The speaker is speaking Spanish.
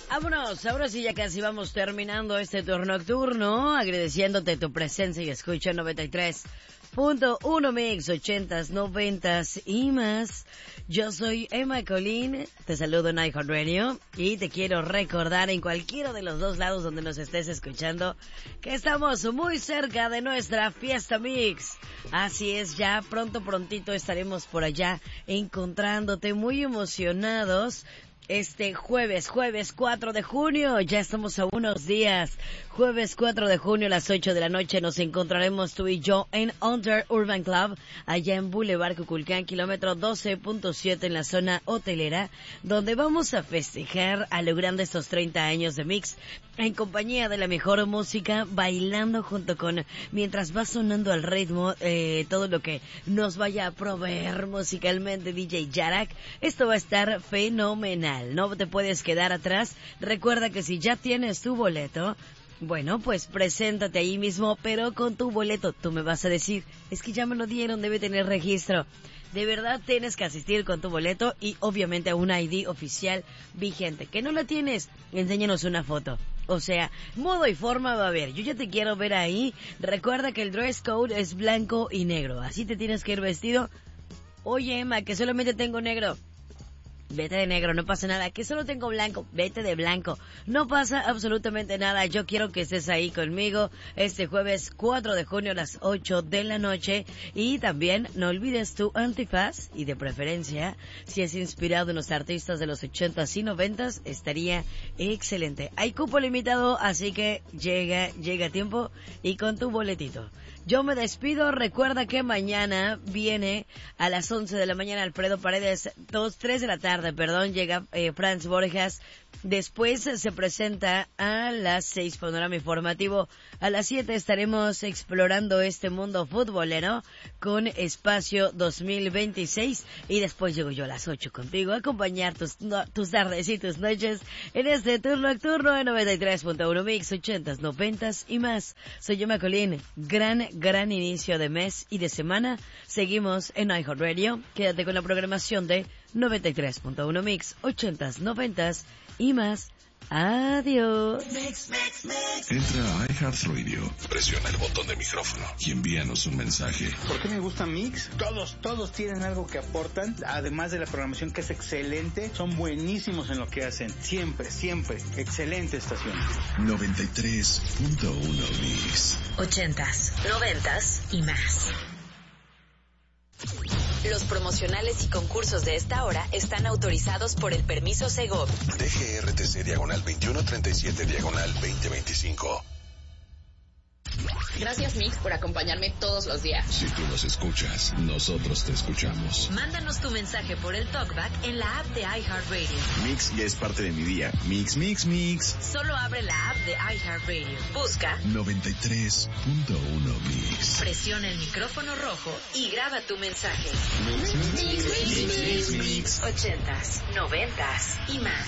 Vámonos, ahora sí ya casi vamos terminando este tour nocturno, agradeciéndote tu presencia y escucha 93.1 Mix, 80s, 90s y más. Yo soy Emma Colín, te saludo en iHeartRadio y te quiero recordar en cualquiera de los dos lados donde nos estés escuchando que estamos muy cerca de nuestra fiesta Mix. Así es, ya prontito estaremos por allá encontrándote, muy emocionados. Este jueves 4 de junio, ya estamos a unos días. Jueves 4 de junio a las 8 de la noche nos encontraremos tú y yo en Under Urban Club, allá en Boulevard Cuculcán, kilómetro 12.7 en la zona hotelera, donde vamos a festejar a lo grande estos 30 años de Mix, en compañía de la mejor música, bailando junto con, mientras va sonando al ritmo, todo lo que nos vaya a proveer musicalmente DJ Yarak. Esto va a estar fenomenal. No te puedes quedar atrás. Recuerda que si ya tienes tu boleto, bueno, pues preséntate ahí mismo, pero con tu boleto. Tú me vas a decir, es que ya me lo dieron, debe tener registro. De verdad tienes que asistir con tu boleto y obviamente a un ID oficial vigente. ¿Que no la tienes? Enséñanos una foto. O sea, modo y forma va a haber. Yo ya te quiero ver ahí. Recuerda que el dress code es blanco y negro. Así te tienes que ir vestido. Oye, Emma, que solamente tengo negro. Vete de negro, no pasa nada. Que solo tengo blanco, vete de blanco. No pasa absolutamente nada. Yo quiero que estés ahí conmigo este jueves 4 de junio a las 8 de la noche. Y también no olvides tu antifaz. Y de preferencia, si es inspirado en los artistas de los 80s y 90s, estaría excelente. Hay cupo limitado, así que llega a tiempo y con tu boletito. Yo me despido, recuerda que mañana viene a las 11 de la mañana Alfredo Paredes, 3 de la tarde, llega Franz Borjas, después se presenta a las 6 Panorama Informativo, a las 7 estaremos explorando este mundo futbolero con Espacio 2026 y después llego yo a las 8 contigo a acompañar tus tardes y tus noches en este tour nocturno de 93.1 Mix, 80s, 90s y más. Soy Emma Colín, gran inicio de mes y de semana. Seguimos en iHeartRadio. Quédate con la programación de 93.1 Mix, 80s, 90s y más. Adiós. Entra a iHeartRadio, presiona el botón de micrófono y envíanos un mensaje. ¿Por qué me gusta Mix? Todos tienen algo que aportan, además de la programación que es excelente, son buenísimos en lo que hacen. Siempre, excelente estación. 93.1 Mix. 80s, 90s y más. Los promocionales y concursos de esta hora están autorizados por el permiso Segov. DGRTC diagonal 2137 diagonal 2025. Gracias, Mix, por acompañarme todos los días. Si tú nos escuchas, nosotros te escuchamos. Mándanos tu mensaje por el TalkBack en la app de iHeartRadio. Mix ya es parte de mi día. Mix. Solo abre la app de iHeartRadio. Busca 93.1 Mix. Presiona el micrófono rojo y graba tu mensaje. Mix. 80s, 90s y más.